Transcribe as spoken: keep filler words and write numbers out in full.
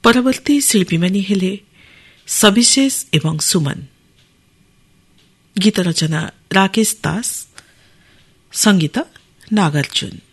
ପରବର୍ତ୍ତୀ ଶିଳ୍ପୀମାନେ ହେଲେ ସବିଶେଷ ଏବଂ ସୁମନ। ଗୀତ ରଚନା ରାକେଶ ଦାସ, ସଙ୍ଗୀତ ନାଗାର୍ଜୁନ।